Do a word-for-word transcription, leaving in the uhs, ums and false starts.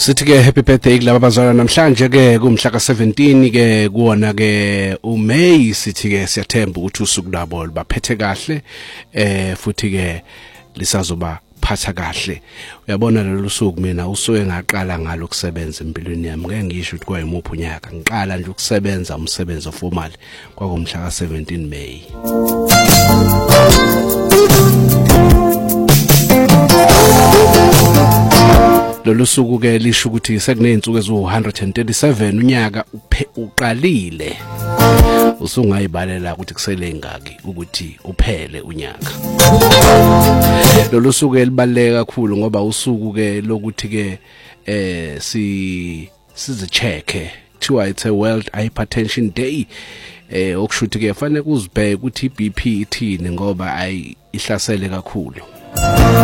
Sithi ke happy birthday kulabo abazalwa namhlanje ke kumhla ka seventeen ke kuona ke uMay sithi ke siyathemba ukuthi usuku labo baphethe kahle eh futhi ke lisazoba phatha kahle. Uyabona lolu suku mina usuke ngaqala ngalo ukusebenza empilweni yami ngeke ngisho ukuthi kwayimuphi unyaka ngiqala nje ukusebenza umsebenzi formal kwakumhla ka seventeen May. Lolu suku ke lisho ukuthi sekuneyinsuku ezu one hundred thirty-seven unyaka uqalile. Usungayibalela ukuthi kusele ingaki ukuthi uphele unyaka. Lolu suku elibaleka kakhulu ngoba usuku ke lokuthi ke eh si sizicheke kuthiwa it's a World Hypertension Day. Eh okushuthi ke fanele kuzibheke ukuthi iB P ithini ngoba ayi ihlasele kakhulu.